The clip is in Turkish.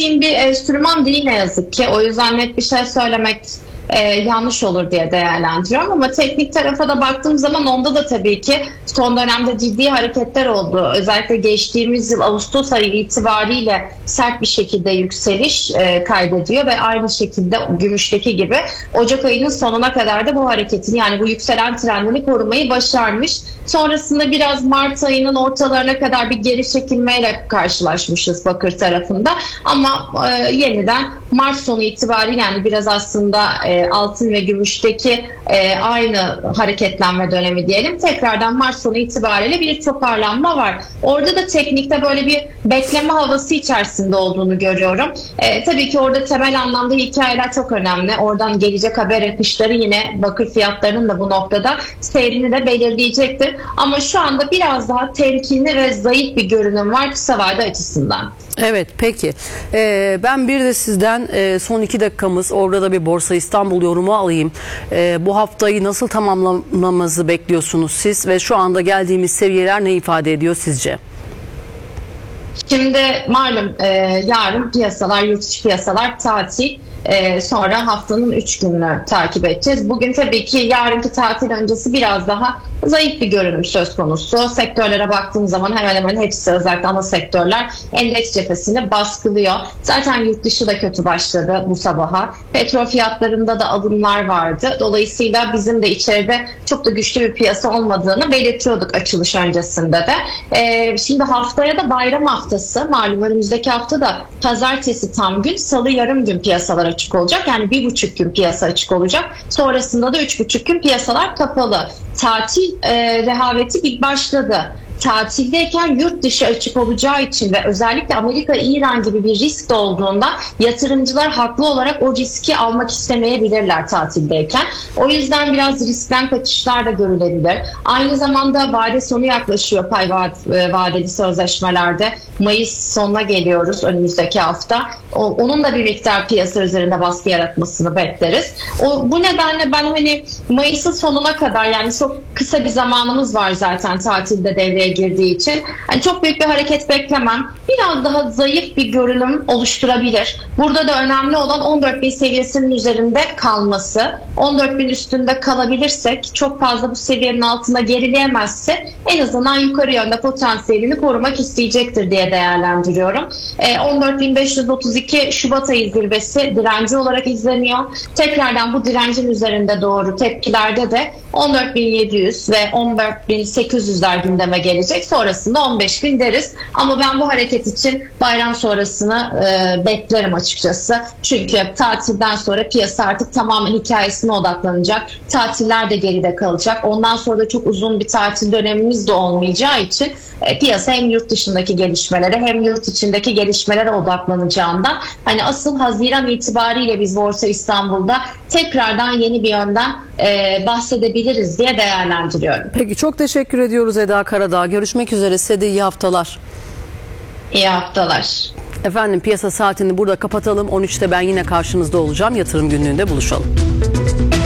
bildiğim bir enstrüman değil ne yazık ki. O yüzden net bir şey söylemek yanlış olur diye değerlendiriyorum. Ama teknik tarafa da baktığım zaman onda da tabii ki son dönemde ciddi hareketler oldu. Özellikle geçtiğimiz yıl Ağustos ayı itibariyle sert bir şekilde yükseliş kaydediyor ve aynı şekilde gümüşteki gibi Ocak ayının sonuna kadar da bu hareketin, yani bu yükselen trendini korumayı başarmış. Sonrasında biraz Mart ayının ortalarına kadar bir geri çekilmeyle karşılaşmışız bakır tarafında. Ama yeniden Mart sonu itibariyle, yani biraz aslında altın ve gümüşteki aynı hareketlenme dönemi diyelim. Tekrardan Mart sonu itibariyle bir toparlanma var. Orada da teknikte böyle bir bekleme havası içerisinde olduğunu görüyorum. Tabii ki orada temel anlamda hikayeler çok önemli. Oradan gelecek haber akışları yine bakır fiyatlarının da bu noktada seyrini de belirleyecektir. Ama şu anda biraz daha temkinli ve zayıf bir görünüm var kısa vade açısından. Evet, peki. Ben bir de sizden son 2 dakikamız, orada da bir Borsa İstanbul yorumu alayım. Bu haftayı nasıl tamamlamamızı bekliyorsunuz siz ve şu anda geldiğimiz seviyeler ne ifade ediyor sizce? Şimdi malum yarın piyasalar, yurt dışı piyasalar tatil. Sonra haftanın 3 gününü takip edeceğiz. Bugün tabii ki yarınki tatil öncesi biraz daha zayıf bir görünüm söz konusu. Sektörlere baktığım zaman hemen hemen hepsi, özellikle ana sektörler endeks cephesini baskılıyor. Zaten yurt dışı da kötü başladı bu sabaha. Petrol fiyatlarında da alımlar vardı. Dolayısıyla bizim de içeride çok da güçlü bir piyasa olmadığını belirtiyorduk açılış öncesinde de. Şimdi haftaya da bayram haftası. Malum önümüzdeki hafta da pazartesi tam gün, salı yarım gün piyasalar açık olacak. Yani 1,5 gün piyasa açık olacak. Sonrasında da 3,5 gün piyasalar kapalı. Tatil rehaveti bir başladı. Tatildeyken yurt dışı açık olacağı için ve özellikle Amerika, İran gibi bir risk de olduğunda yatırımcılar haklı olarak o riski almak istemeyebilirler tatildeyken. O yüzden biraz riskten kaçışlar da görülebilir. Aynı zamanda vade sonu yaklaşıyor pay vadeli sözleşmelerde. Mayıs sonuna geliyoruz önümüzdeki hafta. Onun da bir miktar piyasa üzerinde baskı yaratmasını bekleriz. Bu nedenle ben Mayıs'ın sonuna kadar, yani çok kısa bir zamanımız var zaten tatilde devreye girdiği için. Yani çok büyük bir hareket beklemem. Biraz daha zayıf bir görünüm oluşturabilir. Burada da önemli olan 14.000 seviyesinin üzerinde kalması. 14.000 üstünde kalabilirsek, çok fazla bu seviyenin altına gerileyemezse en azından yukarı yönde potansiyelini korumak isteyecektir diye değerlendiriyorum. 14.532 Şubat ayı zirvesi direnci olarak izleniyor. Tekrardan bu direncin üzerinde doğru tepkilerde de 14.700 ve 14.800'ler gündeme gelecek. Sonrasında 15.000 deriz. Ama ben bu hareket için bayram sonrasını beklerim açıkçası. Çünkü tatilden sonra piyasa artık tamamen hikayesine odaklanacak. Tatiller de geride kalacak. Ondan sonra da çok uzun bir tatil dönemimiz de olmayacağı için piyasa hem yurt dışındaki gelişmelere hem yurt içindeki gelişmelere odaklanacağından asıl Haziran itibariyle biz Borsa İstanbul'da tekrardan yeni bir yönden bahsedebiliriz diye değerlendiriyorum. Peki, çok teşekkür ediyoruz Eda Karadağ. Görüşmek üzere. Size de iyi haftalar. İyi haftalar. Efendim, piyasa saatini burada kapatalım. 13'te ben yine karşınızda olacağım. Yatırım Günlüğü'nde buluşalım.